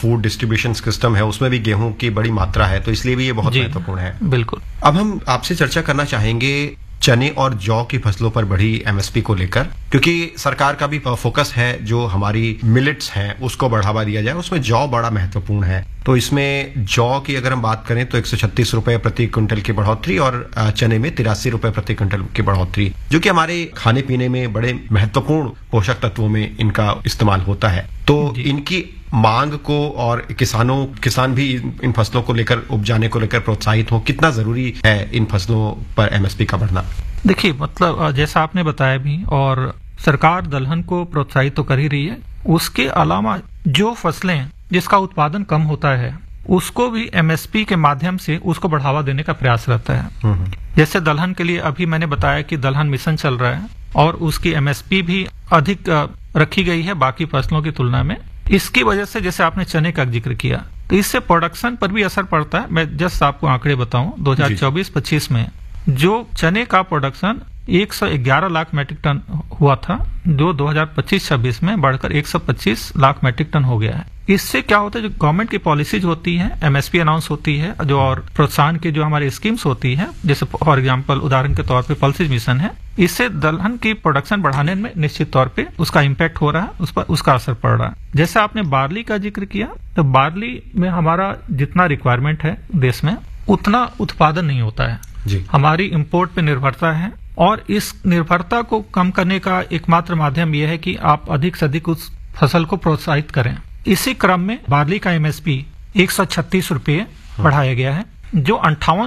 Food distribution system है उसमें भी गेहूं की बड़ी मात्रा है, तो इसलिए भी ये बहुत महत्वपूर्ण है। बिल्कुल। अब हम आपसे चर्चा करना चाहेंगे चने और जौ की फसलों पर बढ़ी एमएसपी को लेकर, क्योंकि सरकार का भी फोकस है जो हमारी मिलेट्स हैं उसको बढ़ावा दिया जाए, उसमें जौ बड़ा महत्वपूर्ण है। तो इसमें जौ की अगर हम बात करें तो 136 रुपए प्रति क्विंटल की बढ़ोतरी और चने में 83 रुपए प्रति क्विंटल की बढ़ोतरी, जो कि हमारे खाने पीने में बड़े महत्वपूर्ण पोषक तत्वों में इनका इस्तेमाल होता है। तो इनकी मांग को और किसान भी इन फसलों को लेकर, उपजाने को लेकर प्रोत्साहित हो, कितना जरूरी है इन फसलों पर एमएसपी का बढ़ना? देखिए, मतलब जैसा आपने बताया भी, और सरकार दलहन को प्रोत्साहित तो कर ही रही है, उसके अलावा जो फसलें जिसका उत्पादन कम होता है उसको भी एमएसपी के माध्यम से उसको बढ़ावा देने का प्रयास रहता है। जैसे दलहन के लिए अभी मैंने बताया कि दलहन मिशन चल रहा है और उसकी एमएसपी भी अधिक रखी गई है बाकी फसलों की तुलना में। इसकी वजह से, जैसे आपने चने का जिक्र किया, तो इससे प्रोडक्शन पर भी असर पड़ता है। मैं जस्ट आपको आंकड़े बताऊं, 2024-25 में जो चने का प्रोडक्शन 111 लाख मैट्रिक टन हुआ था, जो 2025-26 में बढ़कर 125 लाख मैट्रिक टन हो गया है। इससे क्या होता है, जो गवर्नमेंट की पॉलिसीज होती है, एमएसपी अनाउंस होती है, जो और प्रोत्साहन की जो हमारी स्कीम्स होती है, जैसे फॉर एग्जांपल उदाहरण के तौर पे पल्सेज मिशन है, इससे दलहन की प्रोडक्शन बढ़ाने में निश्चित तौर पे उसका इम्पैक्ट हो रहा है, उस पर उसका असर पड़ रहा है। जैसे आपने बार्ली का जिक्र किया, तो बार्ली में हमारा जितना रिक्वायरमेंट है देश में उतना उत्पादन नहीं होता है जी। हमारी इम्पोर्ट पे निर्भरता है, और इस निर्भरता को कम करने का एकमात्र माध्यम यह है कि आप अधिक से अधिक उस फसल को प्रोत्साहित करें। इसी क्रम में बार्ली का एमएसपी 136 रुपये बढ़ाया गया है, जो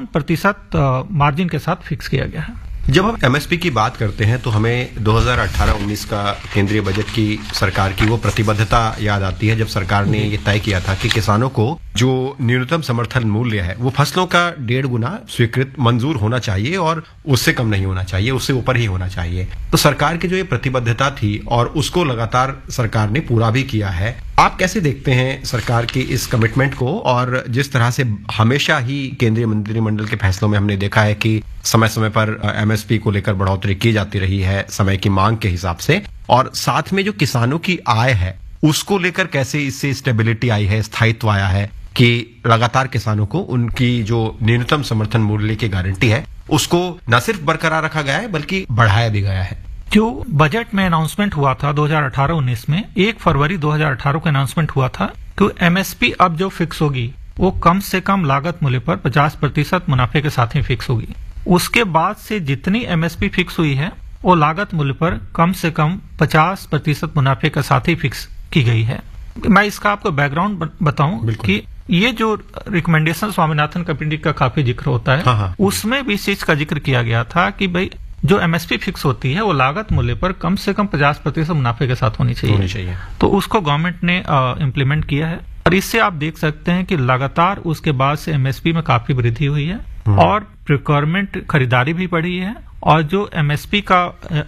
58% मार्जिन के साथ फिक्स किया गया है। जब हम एमएसपी की बात करते हैं तो हमें 2018-19 का केंद्रीय बजट की सरकार की वो प्रतिबद्धता याद आती है, जब सरकार ने ये तय किया था कि किसानों को जो न्यूनतम समर्थन मूल्य है वो फसलों का 1.5 गुना स्वीकृत मंजूर होना चाहिए और उससे कम नहीं होना चाहिए, उससे ऊपर ही होना चाहिए। तो सरकार की जो ये प्रतिबद्धता थी और उसको लगातार सरकार ने पूरा भी किया है। आप कैसे देखते हैं सरकार की इस कमिटमेंट को, और जिस तरह से हमेशा ही केंद्रीय मंत्रिमंडल के फैसलों में हमने देखा है कि समय समय पर एमएसपी को लेकर बढ़ोतरी की जाती रही है समय की मांग के हिसाब से, और साथ में जो किसानों की आय है उसको लेकर कैसे इससे स्टेबिलिटी आई है, स्थायित्व आया है कि लगातार किसानों को उनकी जो न्यूनतम समर्थन मूल्य की गारंटी है उसको न सिर्फ बरकरार रखा गया है बल्कि बढ़ाया भी गया है। जो बजट में अनाउंसमेंट हुआ था 2018-19 में, 1 फरवरी 2018 को अनाउंसमेंट हुआ था कि एमएसपी अब जो फिक्स होगी वो कम से कम लागत मूल्य पर 50% मुनाफे के साथ ही फिक्स होगी। उसके बाद से जितनी एमएसपी फिक्स हुई है वो लागत मूल्य पर कम से कम 50% मुनाफे के साथ ही फिक्स की गई है। मैं इसका आपको बैकग्राउंड बताऊं कि ये जो रिकमेंडेशन स्वामीनाथन कमेटी का काफी जिक्र होता है, हाँ। उसमें भी इस चीज का जिक्र किया गया था कि भाई जो एमएसपी फिक्स होती है वो लागत मूल्य पर कम से कम 50% मुनाफे के साथ होनी चाहिए। तो उसको गवर्नमेंट ने इम्प्लीमेंट किया है, और इससे आप देख सकते हैं कि लगातार उसके बाद से एमएसपी में काफी वृद्धि हुई है और प्रिक्योरमेंट खरीदारी भी बढ़ी है, और जो एमएसपी का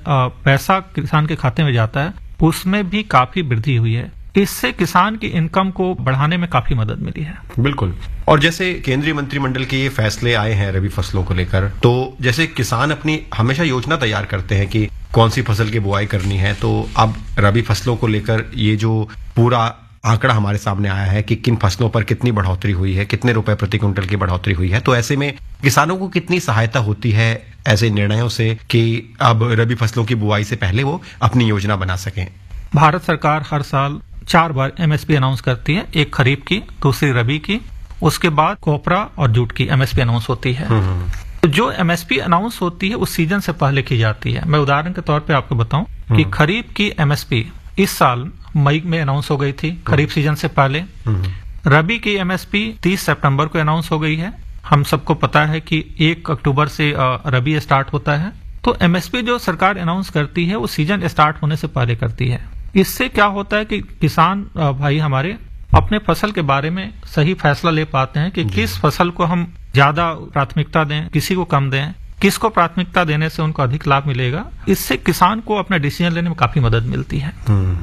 पैसा किसान के खाते में जाता है उसमें भी काफी वृद्धि हुई है। इससे किसान की इनकम को बढ़ाने में काफी मदद मिली है। बिल्कुल। और जैसे केंद्रीय मंत्रिमंडल के ये फैसले आए हैं रबी फसलों को लेकर, तो जैसे किसान अपनी हमेशा योजना तैयार करते हैं कि कौन सी फसल की बुआई करनी है, तो अब रबी फसलों को लेकर ये जो पूरा आंकड़ा हमारे सामने आया है कि किन फसलों पर कितनी बढ़ोतरी हुई है, कितने रुपए प्रति क्विंटल की बढ़ोतरी हुई है, तो ऐसे में किसानों को कितनी सहायता होती है ऐसे निर्णयों से कि अब रबी फसलों की बुआई से पहले वो अपनी योजना बना सकें? भारत सरकार हर साल 4 बार एमएसपी अनाउंस करती है, एक खरीफ की, दूसरी रबी की, उसके बाद कोपरा और जूट की एमएसपी अनाउंस होती है। तो जो एमएसपी अनाउंस होती है उस सीजन से पहले की जाती है। मैं उदाहरण के तौर पे आपको बताऊं कि खरीफ की एमएसपी इस साल मई में अनाउंस हो गई थी, खरीफ सीजन से पहले। रबी की एमएसपी 30 सितंबर को अनाउंस हो गई है। हम सबको पता है कि 1 अक्टूबर से रबी स्टार्ट होता है। तो एमएसपी जो सरकार अनाउंस करती है वो सीजन स्टार्ट होने से पहले करती है। इससे क्या होता है कि किसान भाई हमारे अपने फसल के बारे में सही फैसला ले पाते हैं कि किस फसल को हम ज्यादा प्राथमिकता दें, किसी को कम दें, किसको प्राथमिकता देने से उनको अधिक लाभ मिलेगा। इससे किसान को अपना डिसीजन लेने में काफी मदद मिलती है।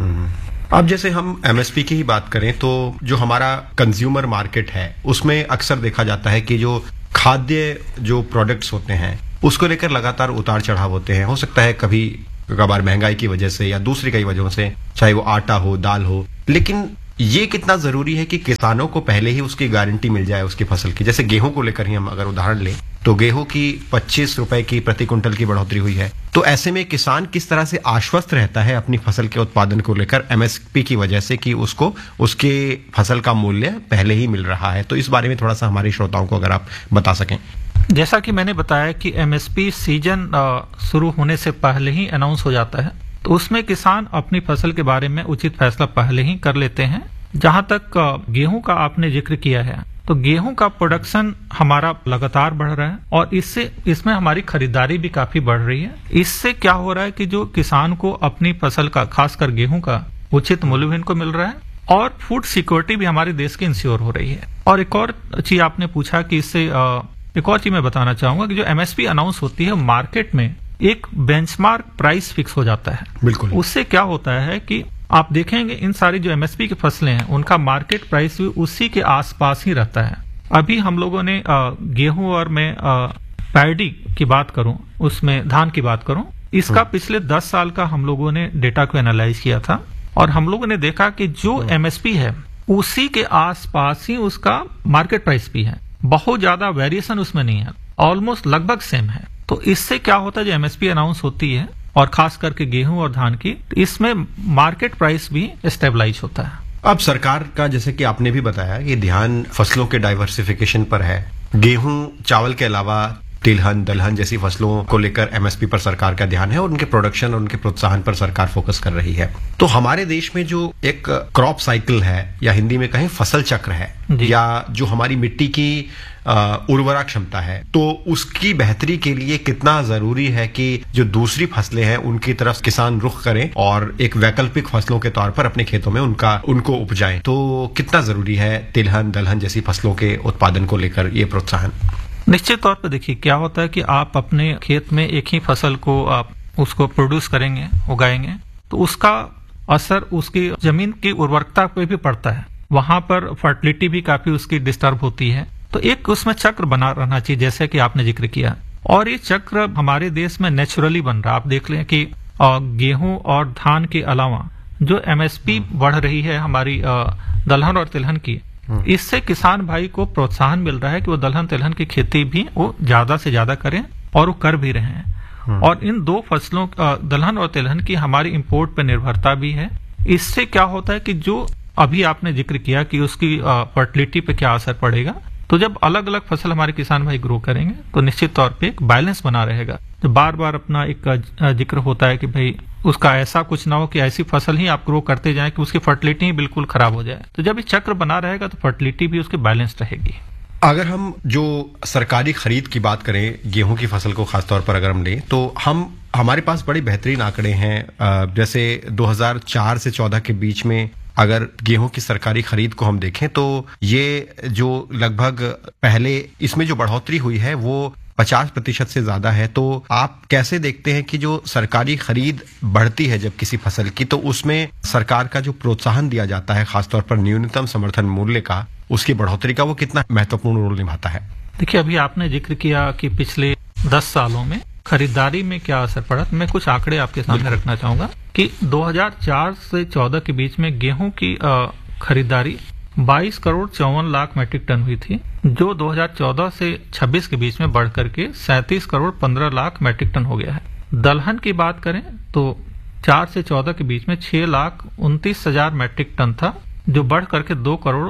अब जैसे हम एमएसपी की ही बात करें तो जो हमारा कंज्यूमर मार्केट है उसमें अक्सर देखा जाता है कि जो खाद्य जो प्रोडक्ट्स होते हैं उसको लेकर लगातार उतार चढ़ाव होते हैं। हो सकता है कभी कभार महंगाई की वजह से या दूसरी कई वजहों से, चाहे वो आटा हो, दाल हो, लेकिन ये कितना जरूरी है कि किसानों को पहले ही उसकी गारंटी मिल जाए उसकी फसल की? जैसे गेहूं को लेकर ही हम अगर उदाहरण लें तो गेहूं की 25 रुपए की प्रति क्विंटल की बढ़ोतरी हुई है, तो ऐसे में किसान किस तरह से आश्वस्त रहता है अपनी फसल के उत्पादन को लेकर एमएसपी की वजह से कि उसको उसके फसल का मूल्य पहले ही मिल रहा है? तो इस बारे में थोड़ा सा हमारे श्रोताओं को अगर आप बता सकें। जैसा कि मैंने बताया कि एमएसपी सीजन शुरू होने से पहले ही अनाउंस हो जाता है, तो उसमें किसान अपनी फसल के बारे में उचित फैसला पहले ही कर लेते हैं। जहां तक गेहूं का आपने जिक्र किया है, तो गेहूं का प्रोडक्शन हमारा लगातार बढ़ रहा है और इसमें हमारी खरीदारी भी काफी बढ़ रही है। इससे क्या हो रहा है कि जो किसान को अपनी फसल का, खासकर गेहूं का उचित मूल्य भी इनको मिल रहा है और फूड सिक्योरिटी भी हमारे देश की इंश्योर हो रही है। और एक और चीज आपने पूछा कि इससे एक और चीज मैं बताना चाहूंगा कि जो एमएसपी अनाउंस होती है, मार्केट में एक बेंचमार्क प्राइस फिक्स हो जाता है। बिल्कुल। उससे क्या होता है कि आप देखेंगे इन सारी जो एमएसपी की फसलें हैं उनका मार्केट प्राइस भी उसी के आसपास ही रहता है। अभी हम लोगों ने गेहूं और मैं पैडी की बात करूं, उसमें धान की बात करूं, इसका पिछले 10 साल का हम लोगों ने डेटा को एनालाइज किया था और हम लोगों ने देखा कि जो एमएसपी है उसी के आसपास ही उसका मार्केट प्राइस भी है। बहुत ज्यादा वेरिएशन उसमें नहीं है, ऑलमोस्ट लगभग सेम है। तो इससे क्या होता है, जो एमएसपी अनाउंस होती है और खास करके गेहूं और धान की, इसमें मार्केट प्राइस भी स्टेबलाइज होता है। अब सरकार का, जैसे कि आपने भी बताया, ये ध्यान फसलों के डाइवर्सिफिकेशन पर है। गेहूं, चावल के अलावा तिलहन, दलहन जैसी फसलों को लेकर एमएसपी पर सरकार का ध्यान है और उनके प्रोडक्शन और उनके प्रोत्साहन पर सरकार फोकस कर रही है। तो हमारे देश में जो एक क्रॉप साइकिल है, या हिंदी में कहें फसल चक्र है, या जो हमारी मिट्टी की उर्वरा क्षमता है, तो उसकी बेहतरी के लिए कितना जरूरी है कि जो दूसरी फसलें हैं उनकी तरफ किसान रुख करें और एक वैकल्पिक फसलों के तौर पर अपने खेतों में उनको उपजाएं? तो कितना जरूरी है तिलहन, दलहन जैसी फसलों के उत्पादन को लेकर ये प्रोत्साहन? निश्चित तौर पर देखिए, क्या होता है कि आप अपने खेत में एक ही फसल को आप उसको प्रोड्यूस करेंगे, उगाएंगे, तो उसका असर उसकी जमीन की उर्वरकता पे भी पड़ता है। वहां पर फर्टिलिटी भी काफी उसकी डिस्टर्ब होती है। तो एक उसमें चक्र बना रहना चाहिए, जैसे कि आपने जिक्र किया, और ये चक्र हमारे देश में नेचुरली बन रहा है। आप देख लें कि गेहूं और धान के अलावा जो एमएसपी बढ़ रही है हमारी दलहन और तिलहन की, इससे किसान भाई को प्रोत्साहन मिल रहा है कि वो दलहन तिलहन की खेती भी वो ज्यादा से ज्यादा करें, और वो कर भी रहे हैं। और इन दो फसलों, दलहन और तिलहन की, हमारी इंपोर्ट पर निर्भरता भी है। इससे क्या होता है कि जो अभी आपने जिक्र किया कि उसकी फर्टिलिटी पे क्या असर पड़ेगा, तो जब अलग अलग फसल हमारे किसान भाई ग्रो करेंगे तो निश्चित तौर पे एक बैलेंस बना रहेगा। तो बार बार अपना एक जिक्र होता है कि भाई उसका ऐसा कुछ ना हो कि ऐसी फसल ही आप ग्रो करते जाएं कि उसकी फर्टिलिटी ही बिल्कुल खराब हो जाए। तो जब ये चक्र बना रहेगा तो फर्टिलिटी भी उसकी बैलेंस रहेगी। अगर हम जो सरकारी खरीद की बात करें, गेहूं की फसल को खासतौर पर अगर हम लें, तो हमारे पास बड़े बेहतरीन आंकड़े हैं। जैसे 2004 से 14 के बीच में अगर गेहूं की सरकारी खरीद को हम देखें तो ये जो लगभग पहले इसमें जो बढ़ोतरी हुई है वो 50% से ज्यादा है। तो आप कैसे देखते हैं कि जो सरकारी खरीद बढ़ती है जब किसी फसल की, तो उसमें सरकार का जो प्रोत्साहन दिया जाता है, खासतौर पर न्यूनतम समर्थन मूल्य का, उसकी बढ़ोतरी का, वो कितना महत्वपूर्ण रोल निभाता है? देखिए, अभी आपने जिक्र किया कि पिछले 10 सालों में खरीदारी में क्या असर पड़ा। मैं कुछ आंकड़े आपके सामने रखना चाहूंगा कि 2004 से 14 के बीच में गेहूं की खरीदारी 22 करोड़ 54 लाख मीट्रिक टन हुई थी, जो 2014 से 26 के बीच में बढ़ करके 37 करोड़ 15 लाख मीट्रिक टन हो गया है। दलहन की बात करें तो 4 से 14 के बीच में 6 लाख 29 हजार मीट्रिक टन था, जो बढ़ करके 2 करोड़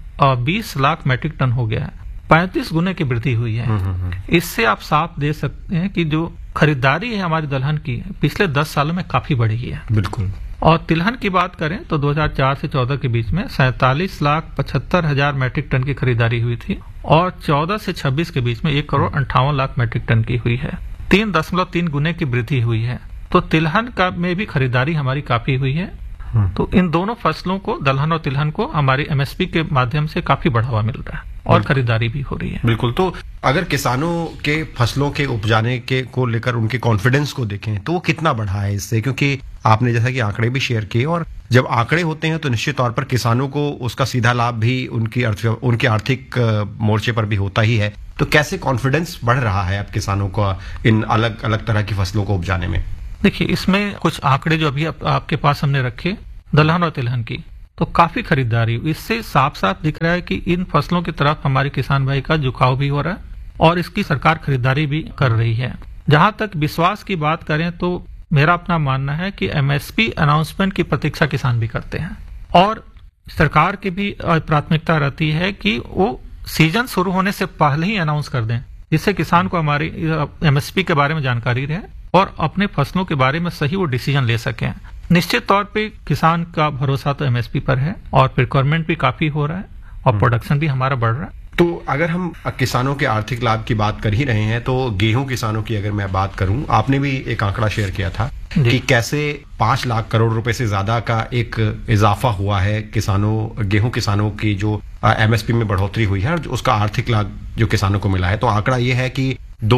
20 लाख मीट्रिक टन हो गया है। 35 गुने की वृद्धि हुई है। इससे आप साफ दे सकते हैं कि जो खरीदारी है हमारी दलहन की पिछले 10 सालों में काफी बढ़ी है। बिल्कुल। और तिलहन की बात करें तो 2004 से 14 के बीच में 47 लाख 75 हजार मीट्रिक टन की खरीदारी हुई थी, और 14 से 26 के बीच में 1 करोड़ 58 लाख मीट्रिक टन की हुई है। 3.3 गुने की वृद्धि हुई है। तो तिलहन का में भी खरीदारी हमारी काफी हुई है। तो इन दोनों फसलों को, दलहन और तिलहन को, हमारी एमएसपी के माध्यम से काफी बढ़ावा मिल रहा है और खरीदारी भी हो रही है। बिल्कुल। तो अगर किसानों के फसलों के उपजाने के को लेकर उनके कॉन्फिडेंस को देखें तो वो कितना बढ़ा है इससे, क्योंकि आपने जैसा कि आंकड़े भी शेयर किए, और जब आंकड़े होते हैं तो निश्चित तौर पर किसानों को उसका सीधा लाभ भी उनके आर्थिक मोर्चे पर भी होता ही है। तो कैसे कॉन्फिडेंस बढ़ रहा है अब किसानों का इन अलग अलग तरह की फसलों को उपजाने में? देखिए, इसमें कुछ आंकड़े जो अभी आपके पास हमने रखे दलहन और तिलहन की, तो काफी खरीदारी हुई। इससे साफ साफ दिख रहा है कि इन फसलों की तरफ हमारे किसान भाई का झुकाव भी हो रहा है और इसकी सरकार खरीदारी भी कर रही है। जहां तक विश्वास की बात करें तो मेरा अपना मानना है कि एमएसपी अनाउंसमेंट की प्रतीक्षा किसान भी करते हैं और सरकार की भी प्राथमिकता रहती है कि वो सीजन शुरू होने से पहले ही अनाउंस कर दें, जिससे किसान को हमारी एमएसपी के बारे में जानकारी रहे और अपने फसलों के बारे में सही वो डिसीजन ले सकें। निश्चित तौर पे किसान का भरोसा तो एमएसपी पर है और प्रिक्वायरमेंट भी काफी हो रहा है और प्रोडक्शन भी हमारा बढ़ रहा है। तो अगर हम किसानों के आर्थिक लाभ की बात कर ही रहे हैं तो गेहूं किसानों की अगर मैं बात करूं, आपने भी एक आंकड़ा शेयर किया था कि कैसे 5 लाख करोड़ रुपए से ज्यादा का एक इजाफा हुआ है गेहूं किसानों की जो एमएसपी में बढ़ोतरी हुई है और उसका आर्थिक लाभ जो किसानों को मिला है। तो आंकड़ा ये है कि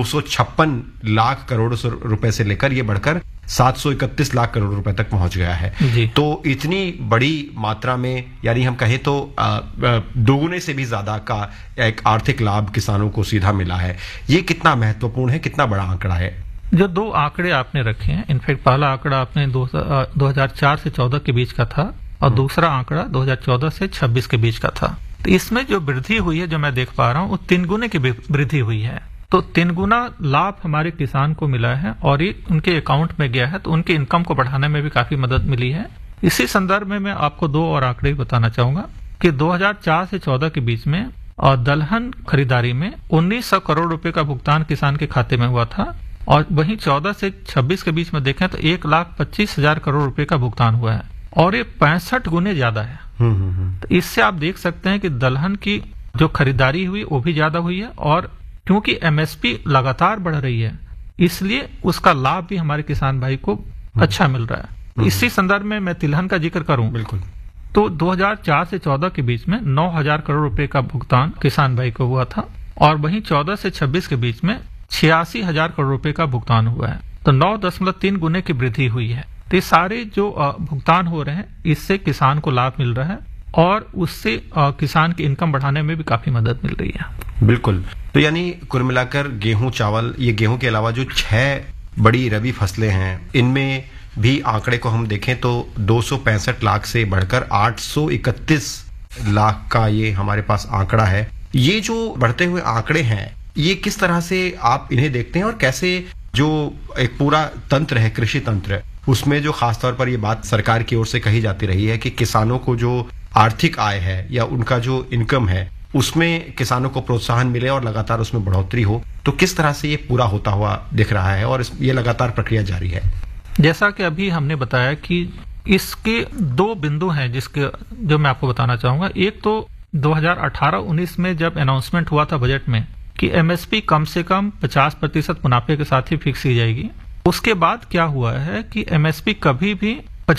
256 लाख करोड़ रुपए से लेकर ये बढ़कर 731 लाख करोड़ रुपए तक पहुंच गया है। तो इतनी बड़ी मात्रा में, यानी हम कहें तो दोगुने से भी ज्यादा का एक आर्थिक लाभ किसानों को सीधा मिला है। ये कितना महत्वपूर्ण है, कितना बड़ा आंकड़ा है? जो 2 आंकड़े आपने रखे हैं, इनफैक्ट पहला आंकड़ा आपने 2004 से 14 के बीच का था और दूसरा आंकड़ा 2014 से 26 के बीच का था। तो इसमें जो वृद्धि हुई है, जो मैं देख पा रहा हूँ, वो 3 गुने की वृद्धि हुई है। तो 3 गुना लाभ हमारे किसान को मिला है और ये उनके अकाउंट में गया है, तो उनके इनकम को बढ़ाने में भी काफी मदद मिली है। इसी संदर्भ में मैं आपको 2 और आंकड़े बताना चाहूंगा कि 2004 से 14 के बीच में और दलहन खरीदारी में 1900 करोड़ रुपए का भुगतान किसान के खाते में हुआ था और वहीं 14 से 26 के बीच में देखें तो 1,25,000 करोड़ रुपए का भुगतान हुआ है और ये 65 गुने ज्यादा है। तो इससे आप देख सकते हैं कि दलहन की जो खरीदारी हुई वो भी ज्यादा हुई है और क्योंकि एमएसपी लगातार बढ़ रही है इसलिए उसका लाभ भी हमारे किसान भाई को अच्छा मिल रहा है। इसी संदर्भ में मैं तिलहन का जिक्र करूं, बिल्कुल, तो 2004 से 14 के बीच में 9,000 करोड़ रुपए का भुगतान किसान भाई को हुआ था और वहीं 14 से 26 के बीच में 86,000 करोड़ रुपए का भुगतान हुआ है। तो 9.3 गुने की वृद्धि हुई है। तो ये सारे जो भुगतान हो रहे हैं इससे किसान को लाभ मिल रहा है और उससे किसान की इनकम बढ़ाने में भी काफी मदद मिल रही है। बिल्कुल। तो यानी कुल मिलाकर गेहूं, चावल, ये गेहूं के अलावा जो 6 बड़ी रबी फसलें हैं, इनमें भी आंकड़े को हम देखें तो 265 लाख से बढ़कर 831 लाख का ये हमारे पास आंकड़ा है। ये जो बढ़ते हुए आंकड़े हैं, ये किस तरह से आप इन्हें देखते हैं और कैसे जो एक पूरा तंत्र है, कृषि तंत्र, उसमें जो खासतौर पर ये बात सरकार की ओर से कही जाती रही है कि किसानों को जो आर्थिक आय है या उनका जो इनकम है उसमें किसानों को प्रोत्साहन मिले और लगातार उसमें बढ़ोतरी हो, तो किस तरह से ये पूरा होता हुआ दिख रहा है और ये लगातार प्रक्रिया जारी है? जैसा कि अभी हमने बताया कि इसके 2 बिंदु हैं जो मैं आपको बताना चाहूंगा। एक तो 2018-19 में जब अनाउंसमेंट हुआ था बजट में कि एमएसपी कम से कम 50% मुनाफे के साथ ही फिक्स की जाएगी। उसके बाद क्या हुआ है कि एमएसपी कभी भी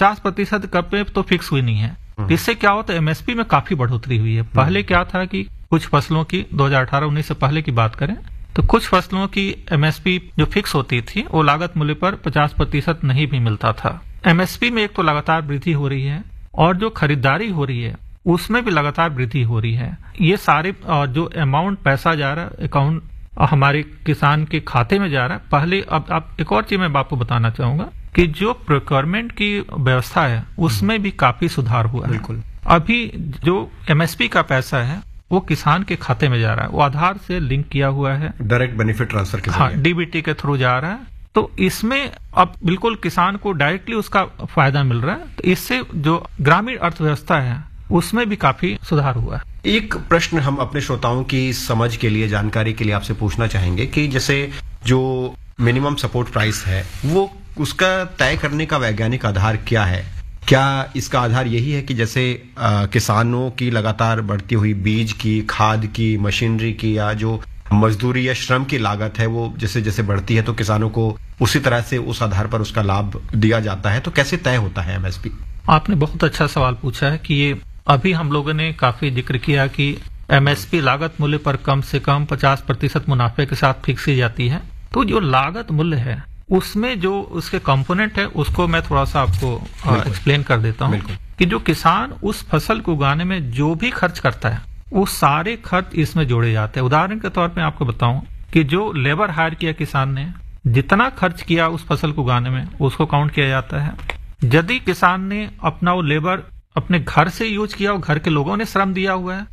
50% कब पे तो फिक्स हुई नहीं है। इससे क्या होता है, एमएसपी में काफी बढ़ोतरी हुई है। पहले क्या था कि कुछ फसलों की 2018-19 से पहले की बात करें तो कुछ फसलों की एमएसपी जो फिक्स होती थी वो लागत मूल्य पर 50% नहीं भी मिलता था। एमएसपी में एक तो लगातार वृद्धि हो रही है और जो खरीदारी हो रही है उसमें भी लगातार वृद्धि हो रही है। ये सारे जो अमाउंट पैसा जा रहा है अकाउंट हमारे किसान के खाते में जा रहा है। पहले अब एक और चीज मैं आपको बताना चाहूंगा कि जो प्रोक्योरमेंट की व्यवस्था है उसमें भी काफी सुधार हुआ है। बिल्कुल। अभी जो एमएसपी का पैसा है वो किसान के खाते में जा रहा है, वो आधार से लिंक किया हुआ है, डायरेक्ट बेनिफिट ट्रांसफर के हाँ, डीबीटी के थ्रू जा रहा है। तो इसमें अब बिल्कुल किसान को डायरेक्टली उसका फायदा मिल रहा है। तो इससे जो ग्रामीण अर्थव्यवस्था है उसमें भी काफी सुधार हुआ है। एक प्रश्न हम अपने श्रोताओं की समझ के लिए, जानकारी के लिए आपसे पूछना चाहेंगे कि जैसे जो मिनिमम सपोर्ट प्राइस है वो उसका तय करने का वैज्ञानिक आधार क्या है? क्या इसका आधार यही है कि जैसे किसानों की लगातार बढ़ती हुई बीज की, खाद की, मशीनरी की या जो मजदूरी या श्रम की लागत है वो जैसे जैसे बढ़ती है तो किसानों को उसी तरह से उस आधार पर उसका लाभ दिया जाता है? तो कैसे तय होता है एमएसपी? आपने बहुत अच्छा सवाल पूछा है कि ये अभी हम लोगों ने काफी जिक्र किया कि एमएसपी लागत मूल्य पर कम से कम 50% मुनाफे के साथ फिक्स की जाती है। तो जो लागत मूल्य है उसमें जो उसके कंपोनेंट है उसको मैं थोड़ा सा आपको एक्सप्लेन कर देता हूँ कि जो किसान उस फसल को उगाने में जो भी खर्च करता है वो सारे खर्च इसमें जोड़े जाते हैं। उदाहरण के तौर पे आपको बताऊं कि जो लेबर हायर किया किसान ने, जितना खर्च किया उस फसल को उगाने में उसको काउंट किया जाता है। यदि किसान ने अपना वो लेबर अपने घर से यूज किया और घर के लोगों ने श्रम दिया हुआ है,